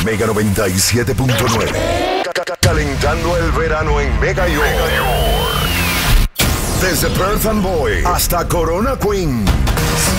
Mega 97.9. Calentando el verano en Mega York. Desde Perth Amboy hasta Corona Queen.